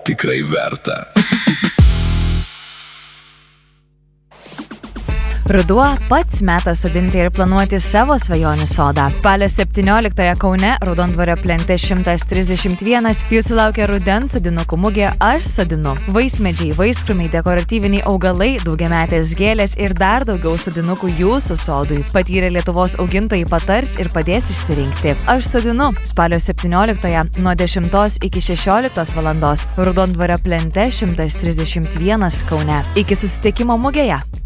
tikrai verta. Ruduo pats metas sodinti ir planuoti savo svajonių sodą. Spalio 17 Kaune, Raudondvario plente 131, jūsų laukia rudens sodinukų mugė Aš sodinu. Vaismedžiai, vaiskrūmiai, dekoratyviniai augalai, daugiametės gėlės ir dar daugiau sodinukų jūsų sodui. Patyrę Lietuvos augintojai patars ir padės išsirinkti. Aš sodinu spalio 17 nuo 10 iki 16 valandos Raudondvario plente 131 Kaune. Iki susitikimo mugėje.